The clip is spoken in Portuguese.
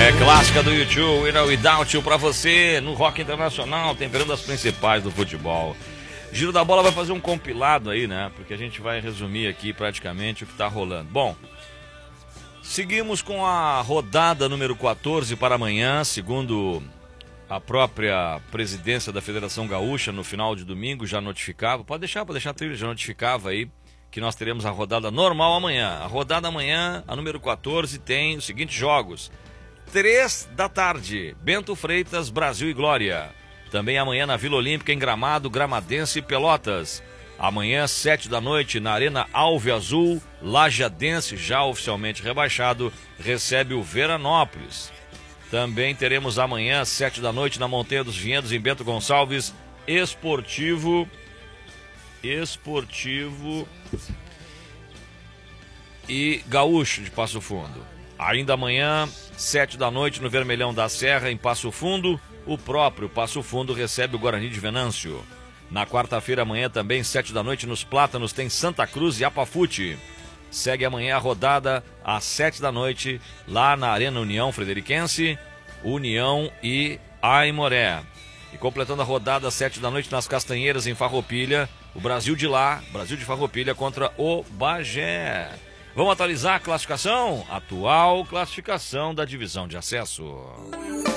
Clássica do YouTube, With or Without You pra você, no Rock Internacional, temperando as principais do futebol. Giro da Bola vai fazer um compilado aí, né? Porque a gente vai resumir aqui praticamente o que tá rolando. Bom, seguimos com a rodada número 14 para amanhã, segundo a própria presidência da Federação Gaúcha, no final de domingo, já notificava, pode deixar a trilha, já notificava aí que nós teremos a rodada normal amanhã. A rodada amanhã, a número 14, tem os seguintes jogos. 3 da tarde, Bento Freitas, Brasil e Glória. Também amanhã na Vila Olímpica, em Gramado, Gramadense e Pelotas. Amanhã, 7 da noite, na Arena Alve Azul, Lajadense, já oficialmente rebaixado, recebe o Veranópolis. Também teremos amanhã, 7 da noite, na Montanha dos Vinhedos, em Bento Gonçalves, Esportivo e Gaúcho de Passo Fundo. Ainda amanhã, 7 da noite, no Vermelhão da Serra, em Passo Fundo, o próprio Passo Fundo recebe o Guarani de Venâncio. Na quarta-feira, amanhã também, 7 da noite, nos Plátanos, tem Santa Cruz e Apafute. Segue amanhã a rodada, às 7 da noite, lá na Arena União Frederiquense, União e Aimoré. E completando a rodada, às 7 da noite, nas Castanheiras, em Farroupilha, o Brasil de Farroupilha contra o Bagé. Vamos atualizar a classificação? Atual classificação da divisão de acesso.